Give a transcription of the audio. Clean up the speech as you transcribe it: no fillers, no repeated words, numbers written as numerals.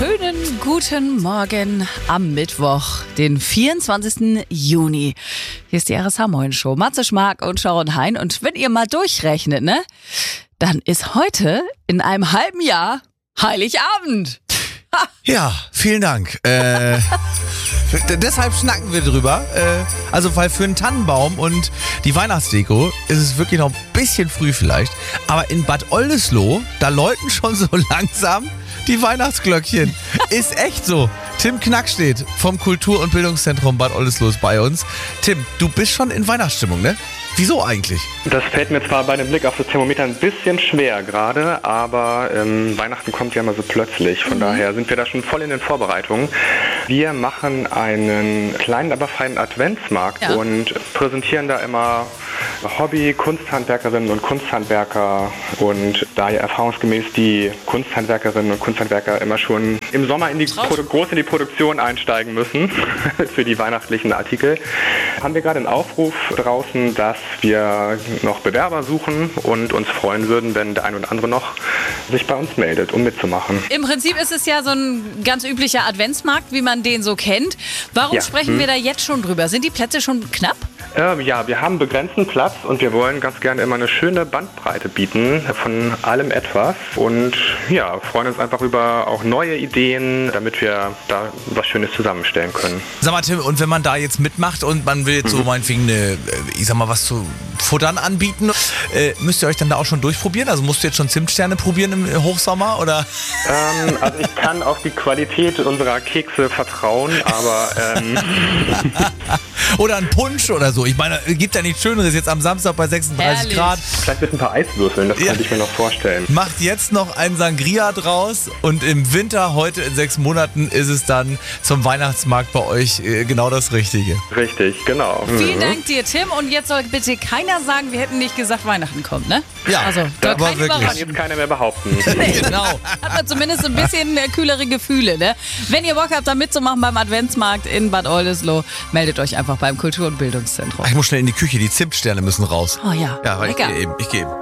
Schönen guten Morgen am Mittwoch, den 24. Juni. Hier ist die RSH Morgen Show. Matze Schmark und Sharon Hein. Und wenn ihr mal durchrechnet, ne, dann ist heute in einem halben Jahr Heiligabend. Ha. Ja, vielen Dank. Deshalb schnacken wir drüber. Weil für einen Tannenbaum und die Weihnachtsdeko ist es wirklich noch ein bisschen früh vielleicht. Aber in Bad Oldesloe, da läuten schon so langsam die Weihnachtsglöckchen. Ist echt so. Tim Knackstedt vom Kultur- und Bildungszentrum Bad Oldesloe ist bei uns. Tim, du bist schon in Weihnachtsstimmung, ne? Wieso eigentlich? Das fällt mir zwar bei dem Blick auf das Thermometer ein bisschen schwer gerade, aber Weihnachten kommt ja immer so plötzlich. Von daher sind wir da schon voll in den Vorbereitungen. Wir machen einen kleinen, aber feinen Adventsmarkt und präsentieren da immer Hobby-Kunsthandwerkerinnen und Kunsthandwerker. Und da ja erfahrungsgemäß die Kunsthandwerkerinnen und Kunsthandwerker immer schon im Sommer groß in die Produktion einsteigen müssen für die weihnachtlichen Artikel, haben wir gerade einen Aufruf draußen, dass wir noch Bewerber suchen und uns freuen würden, wenn der ein oder andere noch sich bei uns meldet, um mitzumachen. Im Prinzip ist es ja so ein ganz üblicher Adventsmarkt, wie man den so kennt. Warum sprechen wir da jetzt schon drüber? Sind die Plätze schon knapp? Ja, wir haben begrenzten Platz und wir wollen ganz gerne immer eine schöne Bandbreite bieten von allem etwas und ja, freuen uns einfach über auch neue Ideen, damit wir da was Schönes zusammenstellen können. Sag mal, Tim, und wenn man da jetzt mitmacht und man will jetzt so meinetwegen was zu futtern anbieten, müsst ihr euch dann da auch schon durchprobieren? Also musst du jetzt schon Zimtsterne probieren im Hochsommer, oder? Also ich kann auf die Qualität unserer Kekse vertrauen, aber oder ein Punsch oder so. Ich meine, gibt ja nichts Schöneres jetzt am Samstag bei 36 Grad. Vielleicht mit ein paar Eiswürfeln, das könnte ich mir noch vorstellen. Macht jetzt noch ein Sangria draus und im Winter, heute in 6 Monaten, ist es dann zum Weihnachtsmarkt bei euch genau das Richtige. Richtig, genau. Vielen Dank dir, Tim. Und jetzt soll bitte keiner sagen, wir hätten nicht gesagt, Weihnachten kommt, ne? Ja, also, das war wirklich. Kann jetzt keiner mehr behaupten. Genau. Hat man zumindest ein bisschen kühlere Gefühle, ne? Wenn ihr Bock habt, da mitzumachen beim Adventsmarkt in Bad Oldesloe, meldet euch einfach beim Kultur- und Bildungszentrum. Ich muss schnell in die Küche, die Zimtsterne müssen raus. Oh ja, Ja, weil lecker. ich gehe eben.